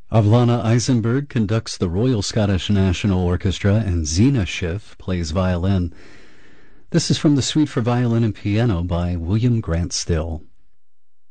Avlana Eisenberg conducts the Royal Scottish National Orchestra and Zena Schiff plays violin. This is from the Suite for Violin and Piano by William Grant Still.